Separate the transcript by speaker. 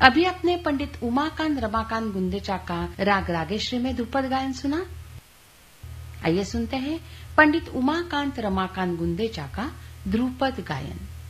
Speaker 1: अभी अपने पंडित उमाकांत रमाकांत गुंदेचा का राग रागेश्वरी में ध्रुपद गायन सुना। आइए सुनते हैं पंडित उमाकांत रमाकांत गुंदेचा का ध्रुपद गायन।